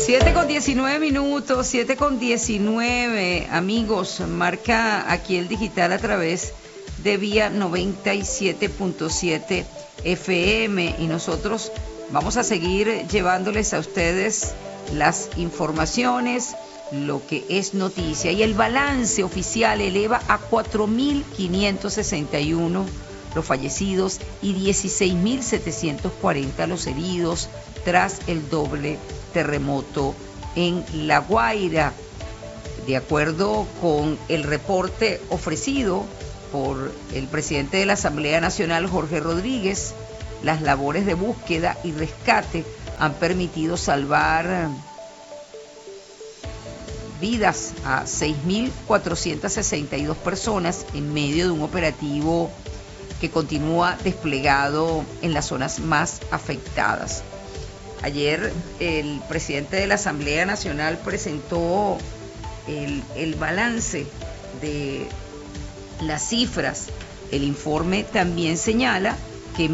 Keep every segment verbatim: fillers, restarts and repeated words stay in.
siete con diecinueve minutos, siete con diecinueve, amigos, marca aquí el digital a través de Vía noventa y siete punto siete F M y nosotros vamos a seguir llevándoles a ustedes las informaciones, lo que es noticia, y el balance oficial eleva a cuatro mil quinientos sesenta y uno los fallecidos y dieciséis mil setecientos cuarenta los heridos tras el doble terremoto en La Guaira. De acuerdo con el reporte ofrecido por el presidente de la Asamblea Nacional, Jorge Rodríguez, las labores de búsqueda y rescate han permitido salvar vidas a seis mil cuatrocientas sesenta y dos personas en medio de un operativo que continúa desplegado en las zonas más afectadas. Ayer el presidente de la Asamblea Nacional presentó el, el balance de las cifras. El informe también señala que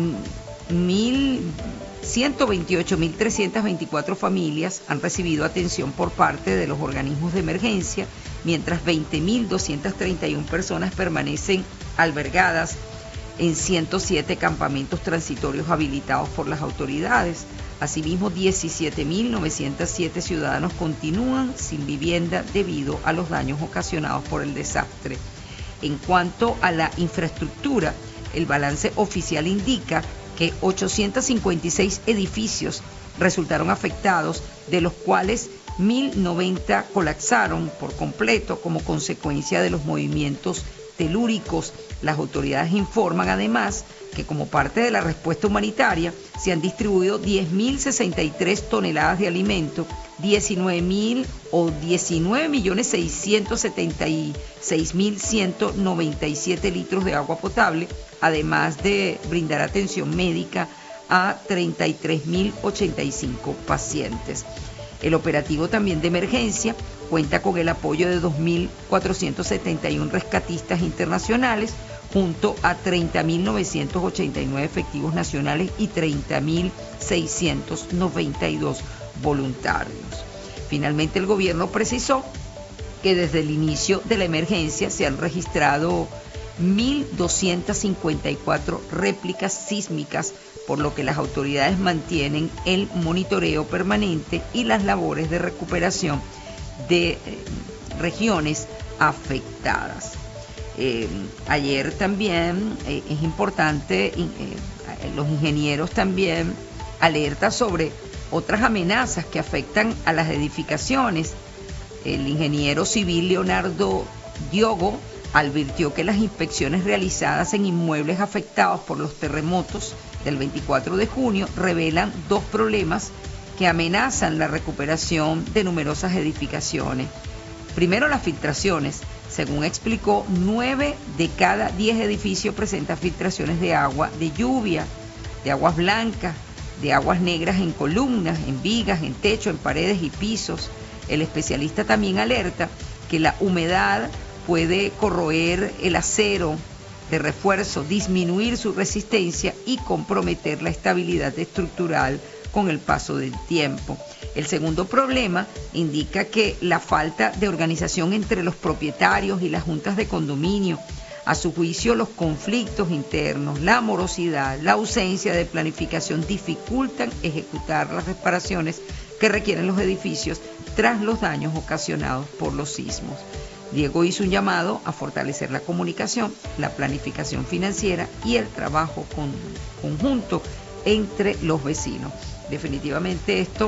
ciento veintiocho mil trescientas veinticuatro familias han recibido atención por parte de los organismos de emergencia, mientras veinte mil doscientas treinta y una personas permanecen albergadas en ciento siete campamentos transitorios habilitados por las autoridades. Asimismo, diecisiete mil novecientos siete ciudadanos continúan sin vivienda debido a los daños ocasionados por el desastre. En cuanto a la infraestructura, el balance oficial indica que ochocientos cincuenta y seis edificios resultaron afectados, de los cuales mil noventa colapsaron por completo como consecuencia de los movimientos telúricos. Las autoridades informan además que como parte de la respuesta humanitaria se han distribuido diez mil sesenta y tres toneladas de alimento, diecinueve mil o diecinueve millones seiscientos setenta y seis mil ciento noventa y siete litros de agua potable, además de brindar atención médica a treinta y tres mil ochenta y cinco pacientes. El operativo también de emergencia cuenta con el apoyo de dos mil cuatrocientos setenta y uno rescatistas internacionales, junto a treinta mil novecientos ochenta y nueve efectivos nacionales y treinta mil seiscientos noventa y dos voluntarios. Finalmente, el gobierno precisó que desde el inicio de la emergencia se han registrado mil doscientas cincuenta y cuatro réplicas sísmicas, por lo que las autoridades mantienen el monitoreo permanente y las labores de recuperación de eh, regiones afectadas. Eh, ayer también eh, es importante, eh, los ingenieros también alertan sobre otras amenazas que afectan a las edificaciones. El ingeniero civil Leonardo Diogo advirtió que las inspecciones realizadas en inmuebles afectados por los terremotos del veinticuatro de junio revelan dos problemas que amenazan la recuperación de numerosas edificaciones. Primero, las filtraciones. Según explicó, nueve de cada diez edificios presentan filtraciones de agua de lluvia, de aguas blancas, de aguas negras en columnas, en vigas, en techo, en paredes y pisos. El especialista también alerta que la humedad puede corroer el acero de refuerzo, disminuir su resistencia y comprometer la estabilidad estructural con el paso del tiempo. El segundo problema indica que la falta de organización entre los propietarios y las juntas de condominio, a su juicio los conflictos internos, la morosidad, la ausencia de planificación dificultan ejecutar las reparaciones que requieren los edificios tras los daños ocasionados por los sismos. Diego hizo un llamado a fortalecer la comunicación, la planificación financiera y el trabajo con, conjunto entre los vecinos. Definitivamente esto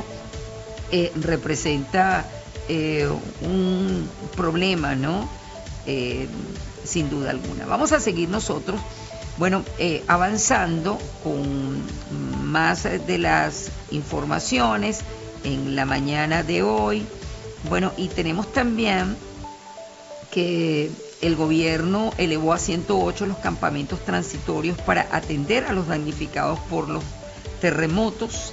eh, representa eh, un problema, ¿no? Eh, sin duda alguna. Vamos a seguir nosotros, bueno, eh, avanzando con más de las informaciones en la mañana de hoy. Bueno, y tenemos también que el gobierno elevó a ciento ocho los campamentos transitorios para atender a los damnificados por los terremotos.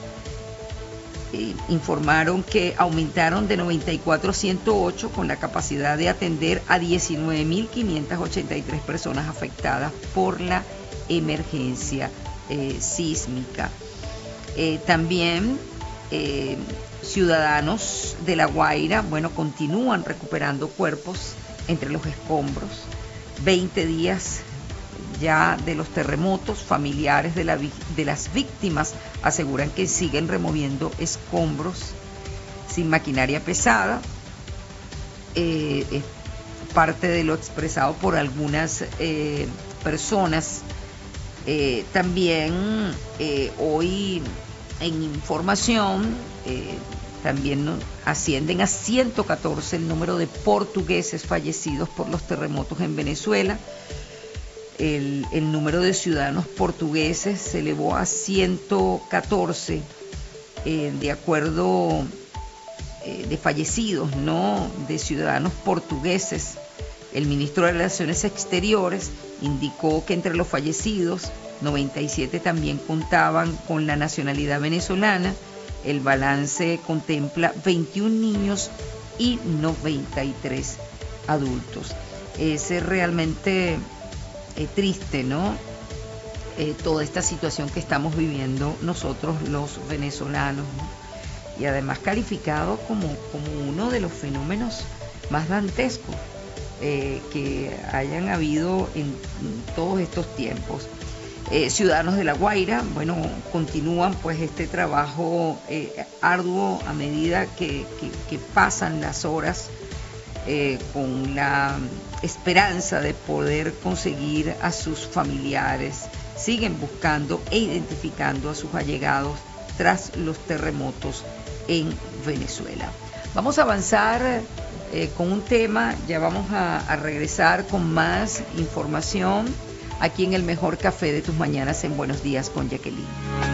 Eh, informaron que aumentaron de noventa y cuatro a ciento ocho con la capacidad de atender a diecinueve mil quinientas ochenta y tres personas afectadas por la emergencia eh, sísmica. Eh, también eh, ciudadanos de La Guaira, bueno, continúan recuperando cuerpos entre los escombros. veinte días ya de los terremotos, familiares de, la, de las víctimas aseguran que siguen removiendo escombros sin maquinaria pesada. Eh, es parte de lo expresado por algunas eh, personas. Eh, también eh, hoy en información eh, también ascienden a ciento catorce el número de portugueses fallecidos por los terremotos en Venezuela. El, el número de ciudadanos portugueses se elevó a ciento catorce, eh, de acuerdo eh, de fallecidos, no de ciudadanos portugueses. El ministro de Relaciones Exteriores indicó que entre los fallecidos, noventa y siete también contaban con la nacionalidad venezolana. El balance contempla veintiún niños y noventa y tres adultos. Es realmente eh, triste, ¿no? Eh, toda esta situación que estamos viviendo nosotros los venezolanos, ¿no? Y además calificado como, como uno de los fenómenos más dantescos eh, que hayan habido en, en todos estos tiempos. Eh, ciudadanos de La Guaira, bueno, continúan pues este trabajo eh, arduo a medida que, que, que pasan las horas, eh, con la esperanza de poder conseguir a sus familiares. Siguen buscando e identificando a sus allegados tras los terremotos en Venezuela. Vamos a avanzar eh, con un tema, ya vamos a, a regresar con más información aquí en el mejor café de tus mañanas en Buenos Días con Jacqueline.